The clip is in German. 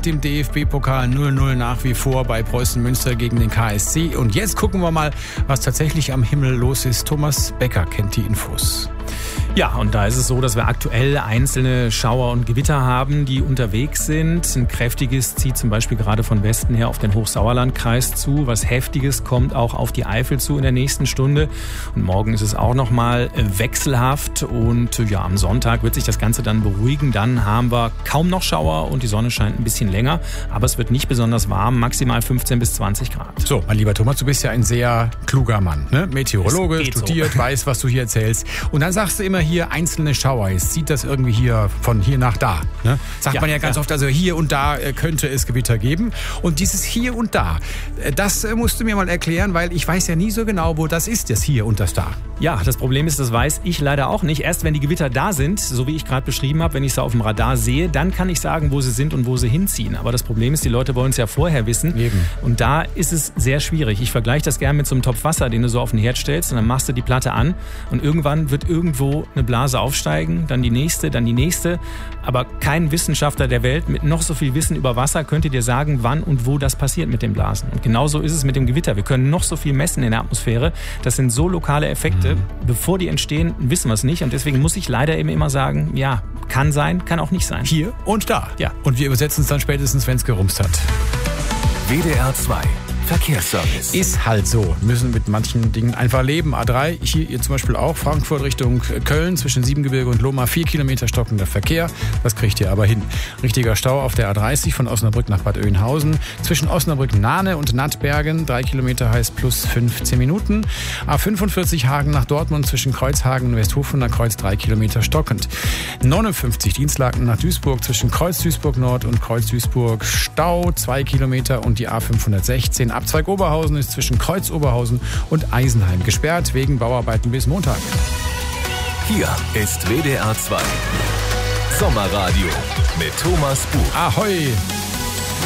im DFB-Pokal 0-0 nach wie vor bei Preußen Münster gegen den KSC. Und jetzt gucken wir mal, was tatsächlich am Himmel los ist. Thomas Becker kennt die Infos. Ja, und da ist es so, dass wir aktuell einzelne Schauer und Gewitter haben, die unterwegs sind. Ein kräftiges zieht zum Beispiel gerade von Westen her auf den Hochsauerlandkreis zu. Was Heftiges kommt auch auf die Eifel zu in der nächsten Stunde. Und morgen ist es auch nochmal wechselhaft. Und ja, am Sonntag wird sich das Ganze dann beruhigen. Dann haben wir kaum noch Schauer und die Sonne scheint ein bisschen länger. Aber es wird nicht besonders warm, maximal 15 bis 20 Grad. So, mein lieber Thomas, du bist ja ein sehr kluger Mann, ne? Meteorologe, studiert, so. Weiß, was du hier erzählst. Und dann sagst du immer hier einzelne Schauer. Jetzt sieht das irgendwie hier von hier nach da. Ne? Sagt man ja ganz oft, also hier und da könnte es Gewitter geben. Und dieses hier und da, das musst du mir mal erklären, weil ich weiß ja nie so genau, wo das ist, das hier und das da. Ja, das Problem ist, das weiß ich leider auch nicht. Erst wenn die Gewitter da sind, so wie ich gerade beschrieben habe, wenn ich sie auf dem Radar sehe, dann kann ich sagen, wo sie sind und wo sie hinziehen. Aber das Problem ist, die Leute wollen es ja vorher wissen. Eben. Und da ist es sehr schwierig. Ich vergleiche das gerne mit so einem Topf Wasser, den du so auf den Herd stellst und dann machst du die Platte an und irgendwann wird irgendwo eine Blase aufsteigen, dann die nächste, dann die nächste. Aber kein Wissenschaftler der Welt mit noch so viel Wissen über Wasser könnte dir sagen, wann und wo das passiert mit den Blasen. Und genauso ist es mit dem Gewitter. Wir können noch so viel messen in der Atmosphäre. Das sind so lokale Effekte. Bevor die entstehen, wissen wir es nicht. Und deswegen muss ich leider eben immer sagen, ja, kann sein, kann auch nicht sein. Hier und da. Ja. Und wir übersetzen es dann spätestens, wenn es gerumst hat. WDR 2 Verkehrsservice. Ist halt so. Müssen mit manchen Dingen einfach leben. A3, hier zum Beispiel auch. Frankfurt Richtung Köln zwischen Siebengebirge und Lohmar. 4 Kilometer stockender Verkehr. Das kriegt ihr aber hin. Richtiger Stau auf der A30 von Osnabrück nach Bad Oeynhausen. Zwischen Osnabrück-Nahne und Nattbergen. 3 Kilometer heißt plus 15 Minuten. A45 Hagen nach Dortmund zwischen Kreuzhagen und Westhofen Kreuz 3 Kilometer stockend. 59 Dienstlaken nach Duisburg zwischen Kreuz Duisburg Nord und Kreuz Duisburg Stau 2 Kilometer und die A516 Abzweig Oberhausen ist zwischen Kreuz Oberhausen und Eisenheim gesperrt wegen Bauarbeiten bis Montag. Hier ist WDR 2 Sommerradio mit Thomas Buch. Ahoi!